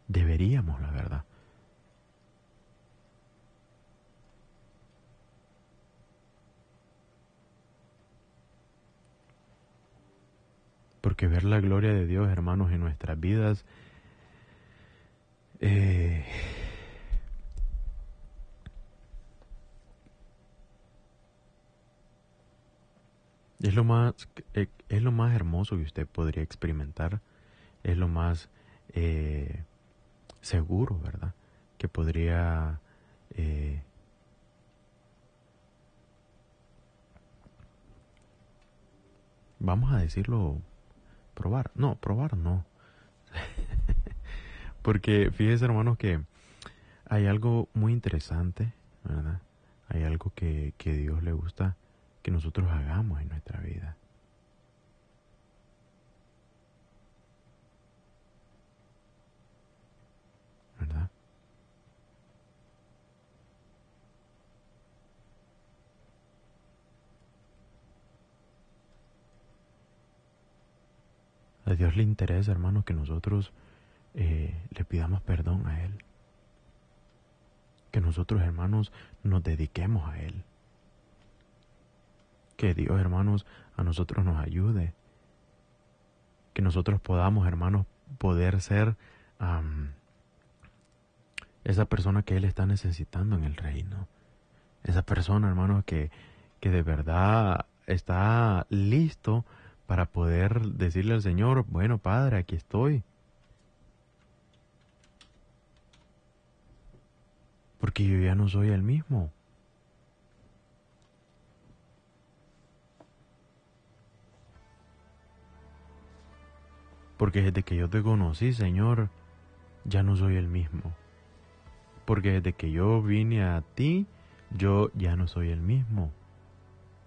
Deberíamos, la verdad. Porque ver la gloria de Dios, hermanos, en nuestras vidas es lo más hermoso que usted podría experimentar, es lo más seguro, ¿verdad? Que podría vamos a decirlo, probar. No, probar no. Porque fíjese, hermanos, que hay algo muy interesante, ¿verdad? Hay algo que a Dios le gusta que nosotros hagamos en nuestra vida. ¿Verdad? A Dios le interesa, hermanos, que nosotros le pidamos perdón a Él. Que nosotros, hermanos, nos dediquemos a Él. Que Dios, hermanos, a nosotros nos ayude. Que nosotros podamos, hermanos, poder ser esa persona que Él está necesitando en el reino. Esa persona, hermanos, que de verdad está listo para poder decirle al Señor, bueno, Padre, aquí estoy. Porque yo ya no soy el mismo. Porque desde que yo te conocí, Señor, ya no soy el mismo. Porque desde que yo vine a ti, yo ya no soy el mismo.